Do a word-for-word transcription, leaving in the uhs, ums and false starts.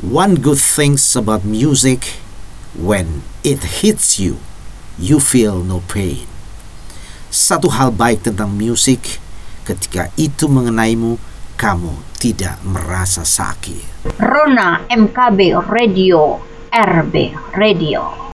One good things about music, when it hits you, you feel no pain. Satu hal baik tentang musik, ketika itu mengenaimu, kamu tidak merasa sakit. Rona M K B Radio, R B Radio.